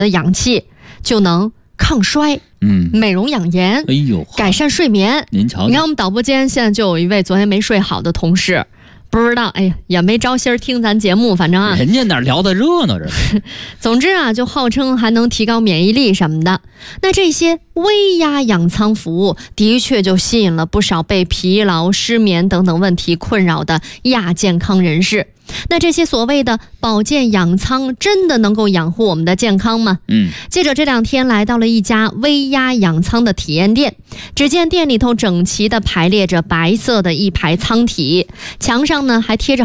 氧气，就能抗衰，美容养颜， 哎呦， 改善睡眠。 您瞧瞧， 你看我们导播间现在就有一位昨天没睡好的同事，不知道，哎呀，也没招心听咱节目，反正啊， 人家哪聊得热闹着。 总之啊，就号称还能提高免疫力什么的。那这些微压氧舱服务的确就吸引了不少被疲劳、失眠等等问题困扰的亚健康人士。那这些所谓的保健氧舱真的能够养护我们的健康吗？记者这2天来到了一家微压氧舱的体验店，只见店里头整齐地排列着白色的一排舱体，墙上呢还贴着